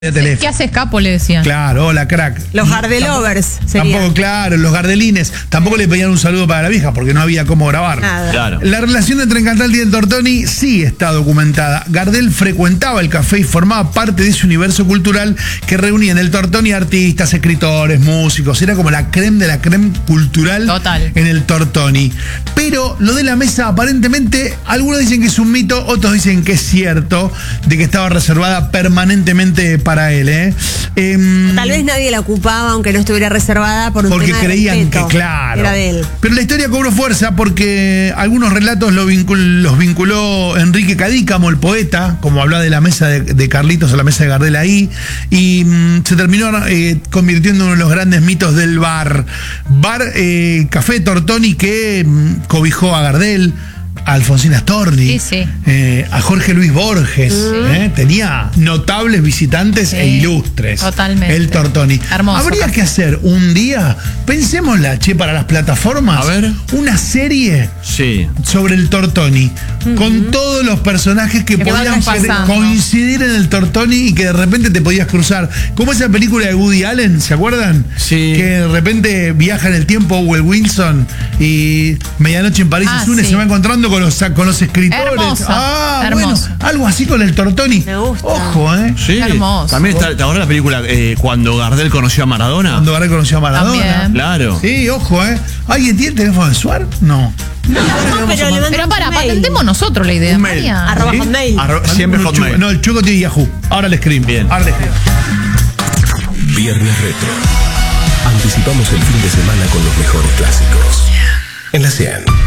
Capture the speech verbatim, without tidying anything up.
¿Qué haces, capo? Le decían. Claro, hola, crack. Los Gardelovers serían. Tampoco, claro, los Gardelines. Tampoco le pedían un saludo para la vieja porque no había cómo grabar. Nada. Claro. La relación entre Encantaldi y el Tortoni sí está documentada. Gardel frecuentaba el café y formaba parte de ese universo cultural que reunía en el Tortoni artistas, escritores, músicos. Era como la creme de la creme cultural. Total. En el Tortoni. Pero lo de la mesa, aparentemente, algunos dicen que es un mito, otros dicen que es cierto, de que estaba reservada permanentemente para él, ¿eh? Eh, Tal vez nadie la ocupaba, aunque no estuviera reservada, por un porque tema de creían respeto. que, claro. Era de él. Pero la historia cobró fuerza porque algunos relatos lo vincul- los vinculó Enrique Cadícamo, el poeta, como hablaba de la mesa de, de Carlitos o la mesa de Gardel ahí, y mmm, se terminó eh, convirtiendo en uno de los grandes mitos del bar. Bar eh, Café Tortoni que mmm, cobijó a Gardel, a Alfonsín Astorni, Sí, sí. Eh, a Jorge Luis Borges. Eh, tenía notables visitantes Sí, e ilustres. totalmente. El Tortoni. Hermoso. Habría que hacer un día, pensémosla, che, para las plataformas, A ver. una serie Sí. sobre el Tortoni, con todos los personajes que, Que podían vayan pasando. coincidir en el Tortoni y que de repente te podías cruzar. Como esa película de Woody Allen, ¿se acuerdan? Sí. Que de repente viaja en el tiempo Owen Wilson y Medianoche en París Ah, es una y sí. se va encontrando con los, con los escritores. Hermosa, ah, hermosa. bueno, algo así con el Tortoni. Me gusta. Ojo, ¿eh? Sí. Hermoso. También está, ¿te acuerdas la película eh, cuando Gardel conoció a Maradona? Cuando Gardel conoció a Maradona. También. Claro. Sí, ojo, ¿eh? ¿Alguien tiene el teléfono de Suar? No. No, pero le Pero mandamos para, un mail. patentemos nosotros la idea, Un mail. María. Arroba ¿Sí? hotmail. Arro- siempre No, Hotmail. Chuco- No, el Chuco tiene Yahoo. Ahora le escribo. Bien. Ahora le escribo. Viernes Retro. Anticipamos el fin de semana con los mejores clásicos. En la cien.